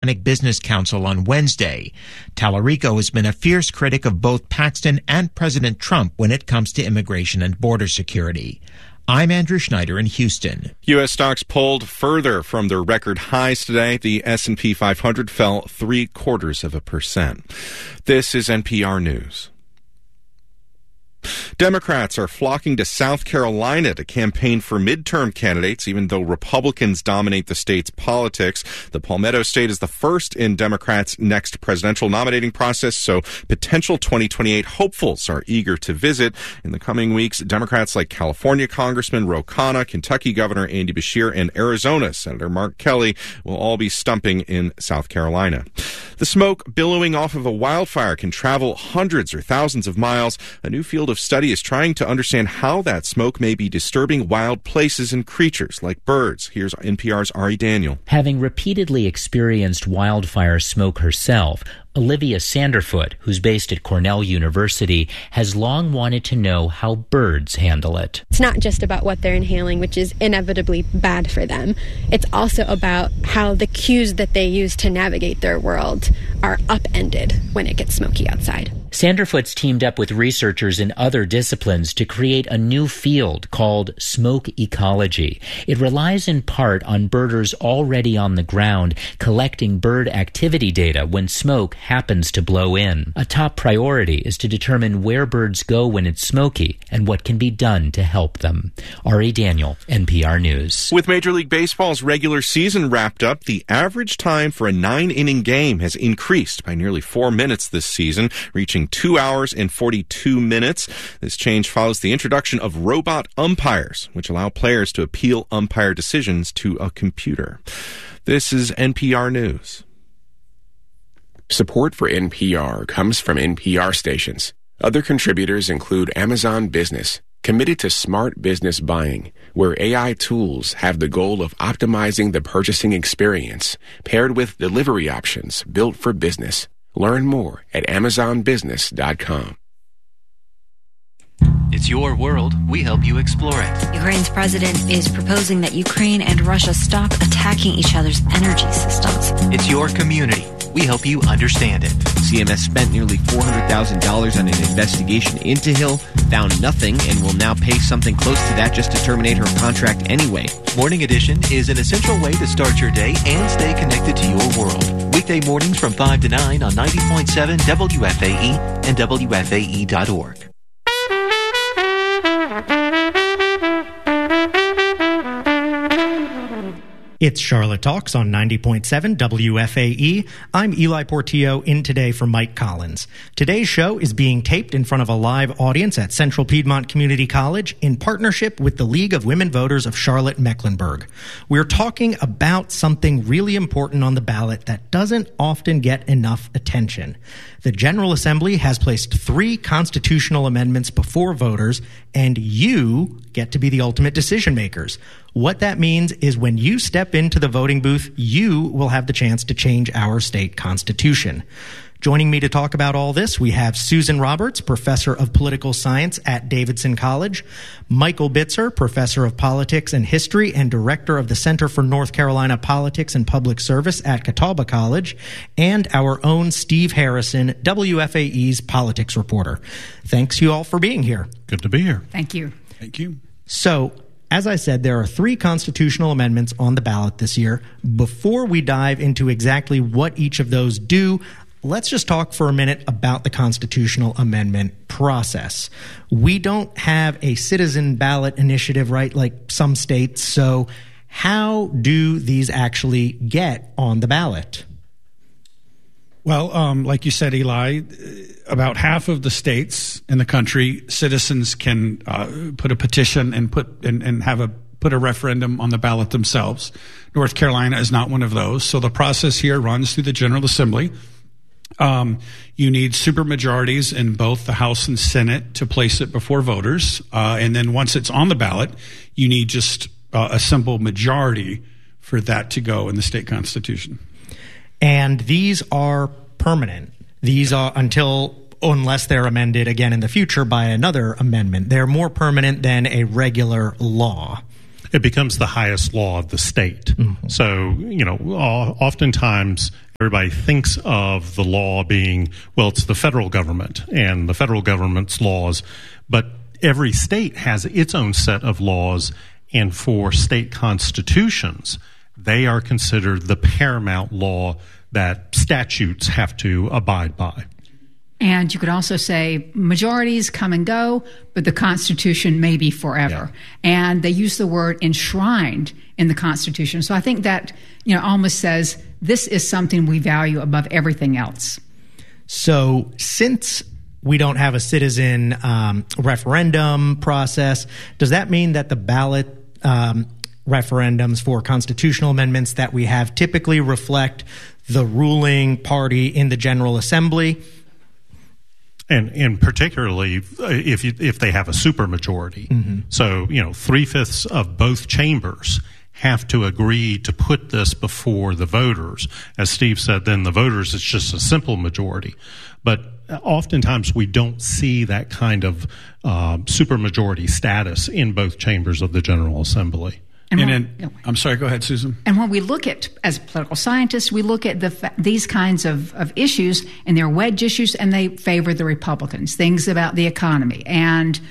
Business Council on Wednesday. Tallarico has been a fierce critic of both Paxton and President Trump when it comes to immigration and border security. I'm Andrew Schneider in Houston. U.S. stocks pulled further from their record highs today. The S&P 500 fell 0.75%. This is NPR News. Democrats are flocking to South Carolina to campaign for midterm candidates, even though Republicans dominate the state's politics. The Palmetto State is the first in Democrats' next presidential nominating process, so potential 2028 hopefuls are eager to visit. In the coming weeks, Democrats like California Congressman Ro Khanna, Kentucky Governor Andy Beshear, and Arizona Senator Mark Kelly will all be stumping in South Carolina. The smoke billowing off of a wildfire can travel hundreds or thousands of miles. A new field of study is trying to understand how that smoke may be disturbing wild places and creatures like birds. Here's NPR's Ari Daniel. Having repeatedly experienced wildfire smoke herself, Olivia Sanderfoot, who's based at Cornell University, has long wanted to know how birds handle it. It's not just about what they're inhaling, which is inevitably bad for them. It's also about how the cues that they use to navigate their world are upended when it gets smoky outside. Sanderfoot's teamed up with researchers in other disciplines to create a new field called smoke ecology. It relies in part on birders already on the ground collecting bird activity data when smoke happens to blow in. A top priority is to determine where birds go when it's smoky and what can be done to help them. Ari Daniel, NPR News. With Major League Baseball's regular season wrapped up, the average time for a 9-inning game has increased by nearly 4 minutes this season, reaching 2 hours and 42 minutes. This change follows the introduction of robot umpires, which allow players to appeal umpire decisions to a computer. This is NPR News. Support for NPR comes from NPR stations. Other contributors include Amazon Business, committed to smart business buying, where AI tools have the goal of optimizing the purchasing experience, paired with delivery options built for business. Learn more at AmazonBusiness.com. It's your world. We help you explore it. Ukraine's president is proposing that Ukraine and Russia stop attacking each other's energy systems. It's your community. We help you understand it. CMS spent nearly $400,000 on an investigation into Hill, found nothing, and will now pay something close to that just to terminate her contract anyway. Morning Edition is an essential way to start your day and stay connected to your world. Weekday mornings from 5 to 9 on 90.7 WFAE and WFAE.org. It's Charlotte Talks on 90.7 WFAE. I'm Eli Portillo, in today for Mike Collins. Today's show is being taped in front of a live audience at Central Piedmont Community College in partnership with the League of Women Voters of Charlotte-Mecklenburg. We're talking about something really important on the ballot that doesn't often get enough attention. The General Assembly has placed 3 constitutional amendments before voters, and you get to be the ultimate decision makers. What that means is when you step into the voting booth, you will have the chance to change our state constitution. Joining me to talk about all this, we have Susan Roberts, professor of political science at Davidson College, Michael Bitzer, professor of politics and history and director of the Center for North Carolina Politics and Public Service at Catawba College, and our own Steve Harrison, WFAE's politics reporter. Thanks you all for being here. Good to be here. Thank you. Thank you. So, as I said, there are 3 constitutional amendments on the ballot this year. Before we dive into exactly what each of those do, let's just talk for a minute about the constitutional amendment process. We don't have a citizen ballot initiative, right, like some states. So how do these actually get on the ballot? Well, like you said, Eli, about half of the states in the country, citizens can put a petition and put a referendum on the ballot themselves. North Carolina is not one of those. So the process here runs through the General Assembly. You need supermajorities in both the House and Senate to place it before voters. And then once it's on the ballot, you need just a simple majority for that to go in the state constitution. And these are permanent. These are unless they're amended again in the future by another amendment. They're more permanent than a regular law. It becomes the highest law of the state. Mm-hmm. So, oftentimes Everybody thinks of the law being, well, it's the federal government and the federal government's laws, but every state has its own set of laws, and for state constitutions, they are considered the paramount law that statutes have to abide by. And you could also say majorities come and go, but the Constitution may be forever. Yeah. And they use the word enshrined in the Constitution. So I think that, almost says this is something we value above everything else. So since we don't have a citizen referendum process, does that mean that the ballot referendums for constitutional amendments that we have typically reflect the ruling party in the General Assembly? And particularly if they have a supermajority. Mm-hmm. So, 3/5 of both chambers have to agree to put this before the voters. As Steve said, then the voters, it's just a simple majority. But oftentimes we don't see that kind of supermajority status in both chambers of the General Assembly. I'm sorry, go ahead, Susan. And when we look at, as political scientists, we look at these kinds of issues, and they're wedge issues, and they favor the Republicans. Things about the economy, and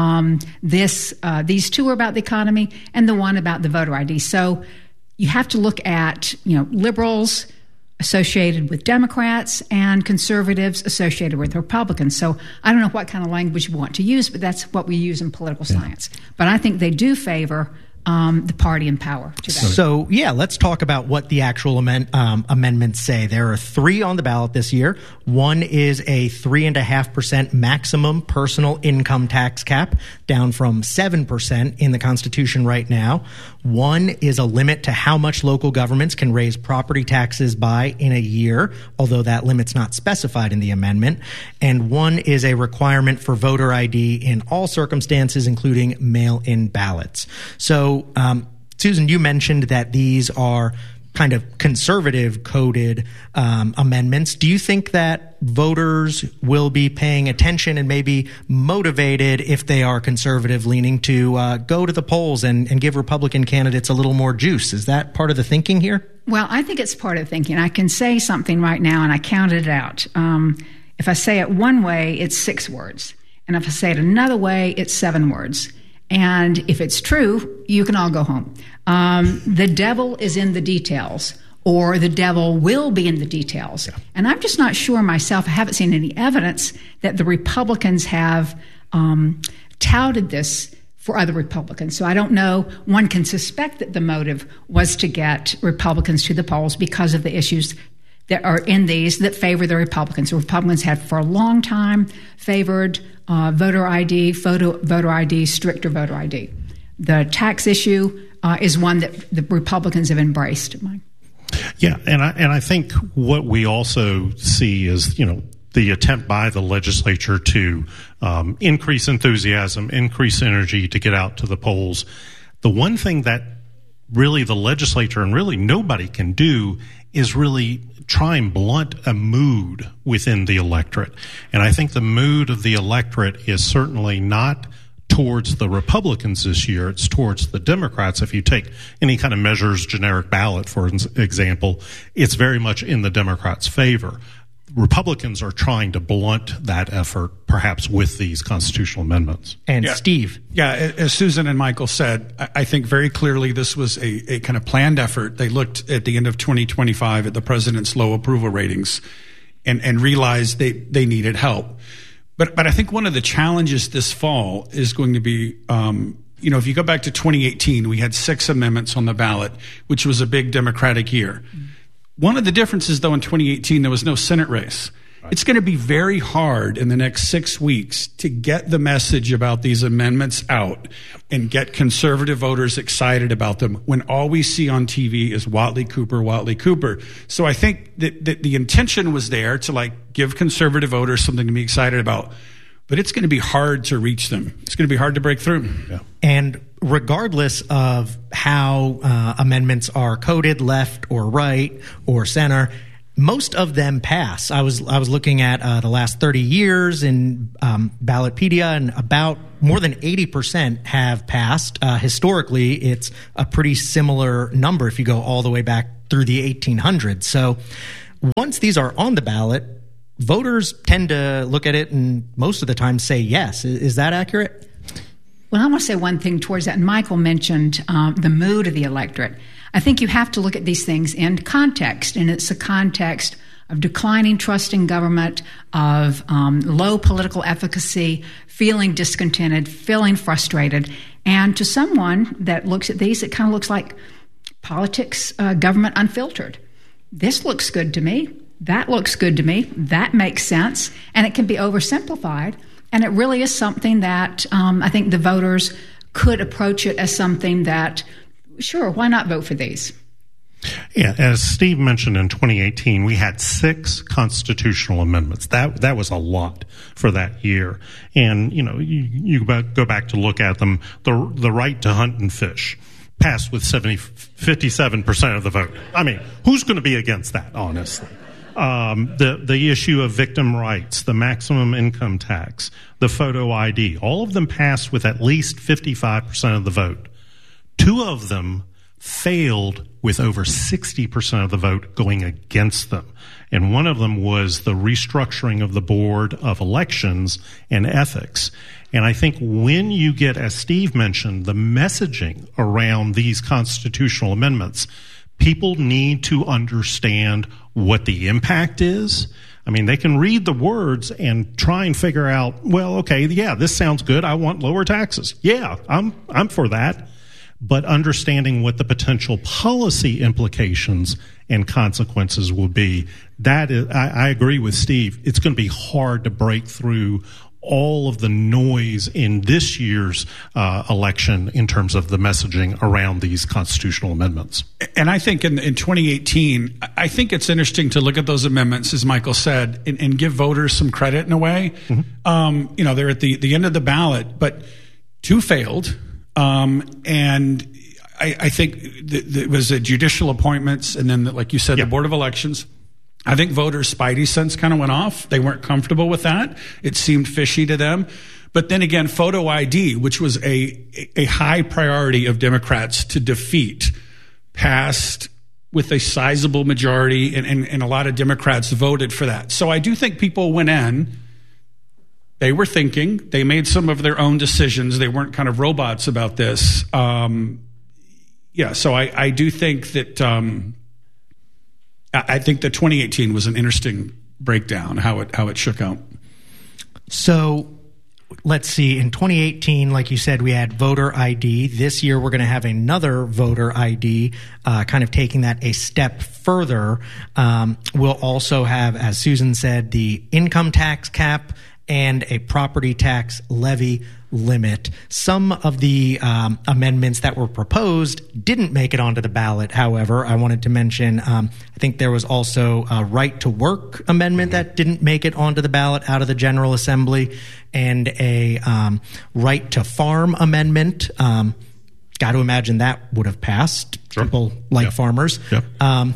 these two are about the economy, and the one about the voter ID. So you have to look at liberals associated with Democrats and conservatives associated with Republicans. So I don't know what kind of language you want to use, but that's what we use in political science. But I think they do favor the party in power today. So, let's talk about what the actual amendments say. There are 3 on the ballot this year. One is a 3.5% maximum personal income tax cap, down from 7% in the Constitution right now. One is a limit to how much local governments can raise property taxes by in a year, although that limit's not specified in the amendment. And one is a requirement for voter ID in all circumstances, including mail-in ballots. So, Susan, you mentioned that these are kind of conservative coded amendments. Do you think that voters will be paying attention and maybe motivated, if they are conservative leaning, to go to the polls and give Republican candidates a little more juice? Is that part of the thinking here? Well, I think it's part of the thinking. I can say something right now, and I counted it out. If I say it one way, it's 6 words. And if I say it another way, it's 7 words. And if it's true, you can all go home. The devil is in the details, or the devil will be in the details. Yeah. And I'm just not sure myself. I haven't seen any evidence that the Republicans have touted this for other Republicans. So I don't know. One can suspect that the motive was to get Republicans to the polls because of the issues that are in these that favor the Republicans. The Republicans have for a long time favored voter ID, voter ID, stricter voter ID. The tax issue is one that the Republicans have embraced. Yeah, and I think what we also see is, the attempt by the legislature to increase enthusiasm, increase energy to get out to the polls. The one thing that really the legislature and really nobody can do is really try and blunt a mood within the electorate. And I think the mood of the electorate is certainly not towards the Republicans this year. It's towards the Democrats. If you take any kind of measures, generic ballot, for example, it's very much in the Democrats' favor. Republicans are trying to blunt that effort, perhaps with these constitutional amendments. And Steve. Yeah, as Susan and Michael said, I think very clearly this was a kind of planned effort. They looked at the end of 2025 at the president's low approval ratings and realized they needed help. But I think one of the challenges this fall is going to be, if you go back to 2018, we had 6 amendments on the ballot, which was a big Democratic year. One of the differences, though, in 2018, there was no Senate race. Right. It's going to be very hard in the next 6 weeks to get the message about these amendments out and get conservative voters excited about them when all we see on TV is Watley Cooper. So I think that the intention was there to give conservative voters something to be excited about. But it's going to be hard to reach them. It's going to be hard to break through. Yeah. And regardless of how amendments are coded, left or right or center, most of them pass. I was looking at the last 30 years in Ballotpedia, and about more than 80% have passed. Historically, it's a pretty similar number if you go all the way back through the 1800s. So Once these are on the ballot, voters tend to look at it and most of the time say yes. Is that accurate? Well, I want to say one thing towards that. Michael mentioned the mood of the electorate. I think you have to look at these things in context, and it's a context of declining trust in government, of low political efficacy, feeling discontented, feeling frustrated. And to someone that looks at these, it kind of looks like politics, government unfiltered. This looks good to me. That looks good to me. That makes sense. And it can be oversimplified. And it really is something that I think the voters could approach it as something that, sure, why not vote for these? Yeah, as Steve mentioned, in 2018, we had 6 constitutional amendments. That was a lot for that year. And, you go back to look at them. The right to hunt and fish passed with 57% of the vote. I mean, who's going to be against that, honestly? The issue of victim rights, the maximum income tax, the photo ID, all of them passed with at least 55% of the vote. 2 of them failed with over 60% of the vote going against them. And one of them was the restructuring of the Board of Elections and Ethics. And I think when you get, as Steve mentioned, the messaging around these constitutional amendments, people need to understand what the impact is. I mean, they can read the words and try and figure out, well, okay, yeah, this sounds good. I want lower taxes. Yeah, I'm for that. But understanding what the potential policy implications and consequences will be, that is, I agree with Steve. It's going to be hard to break through all of the noise in this year's election in terms of the messaging around these constitutional amendments. And I think in 2018, I think it's interesting to look at those amendments, as Michael said, and give voters some credit in a way. Mm-hmm. They're at the end of the ballot, but 2 failed. And I think it was judicial appointments, and then, like you said, the Board of Elections. I think voters' spidey sense kind of went off. They weren't comfortable with that. It seemed fishy to them. But then again, photo ID, which was a high priority of Democrats to defeat, passed with a sizable majority, and a lot of Democrats voted for that. So I do think people went in. They were thinking. They made some of their own decisions. They weren't kind of robots about this. So I do think that I think that 2018 was an interesting breakdown, how it shook out. So let's see. In 2018, like you said, we had voter ID. This year, we're going to have another voter ID, kind of taking that a step further. We'll also have, as Susan said, the income tax cap and a property tax levy limit. Some of the amendments that were proposed didn't make it onto the ballot. However, I wanted to mention, I think there was also a right to work amendment that didn't make it onto the ballot out of the General Assembly, and a right to farm amendment. Got to imagine that would have passed. Sure. People like farmers. Yep.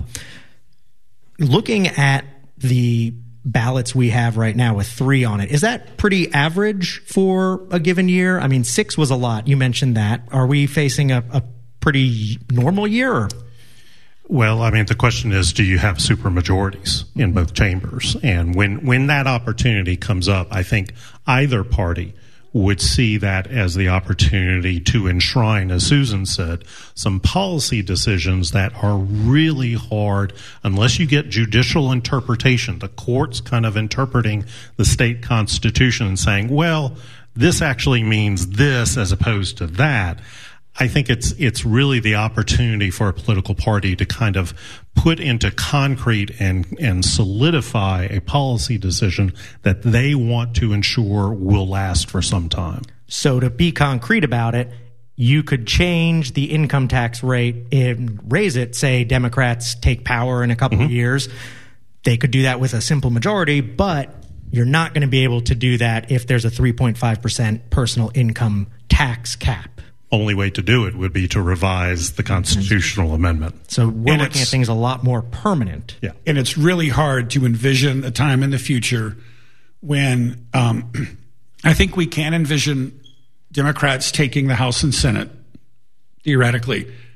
Looking at the ballots we have right now with 3 on it, is that pretty average for a given year? I mean, 6 was a lot. You mentioned that. Are we facing a pretty normal year? Or? Well, I mean, the question is, do you have supermajorities in both chambers? And when that opportunity comes up, I think either party would see that as the opportunity to enshrine, as Susan said, some policy decisions that are really hard unless you get judicial interpretation, the courts kind of interpreting the state constitution and saying, well, this actually means this as opposed to that. I think it's really the opportunity for a political party to kind of put into concrete and solidify a policy decision that they want to ensure will last for some time. So to be concrete about it, you could change the income tax rate and raise it. Say Democrats take power in a couple of years. They could do that with a simple majority, but you're not going to be able to do that if there's a 3.5% personal income tax cap. Only way to do it would be to revise the constitutional amendment. So we're looking at things a lot more permanent. Yeah. And it's really hard to envision a time in the future when I think we can envision Democrats taking the House and Senate, theoretically,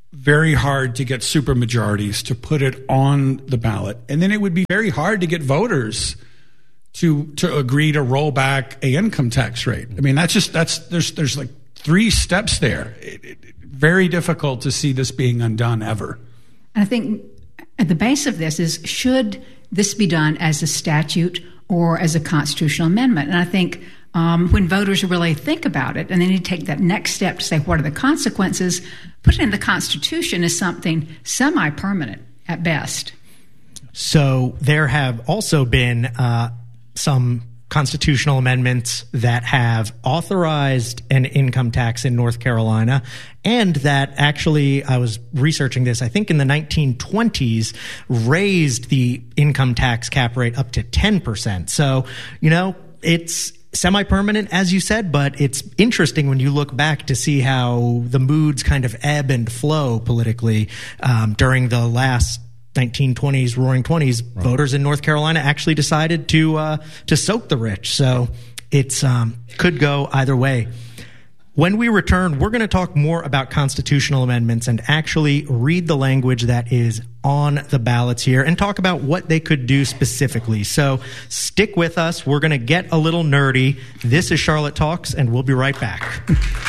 very hard to get supermajorities to put it on the ballot. And then it would be very hard to get voters to agree to roll back a income tax rate. I mean, there's like 3 steps there. Very difficult to see this being undone ever. And I think at the base of this is, should this be done as a statute or as a constitutional amendment? And I think when voters really think about it and they need to take that next step to say, what are the consequences? Putting in the Constitution is something semi-permanent at best. So there have also been some constitutional amendments that have authorized an income tax in North Carolina, and that actually, I was researching this, I think in the 1920s, raised the income tax cap rate up to 10%. So, it's semi-permanent, as you said, but it's interesting when you look back to see how the moods kind of ebb and flow politically during the last 1920s, roaring 20s. Right. Voters in North Carolina actually decided to soak the rich. So it's could go either way. When we return, we're going to talk more about constitutional amendments and actually read the language that is on the ballots here and talk about what they could do specifically. So stick with us. We're going to get a little nerdy. This is Charlotte Talks, and we'll be right back.